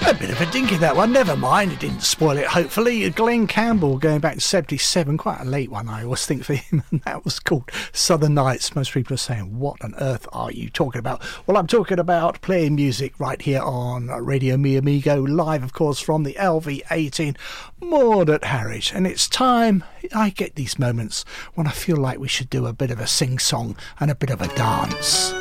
A bit of a dinky, that one. Never mind, it didn't spoil it, hopefully. Glenn Campbell, going back to 77, quite a late one, I always think, for him, and that was called Southern Nights. Most people are saying, what on earth are you talking about? Well, I'm talking about playing music right here on Radio Mi Amigo, live, of course, from the LV18, moored at Harwich. And it's time, I get these moments when I feel like we should do a bit of a sing-song and a bit of a dance.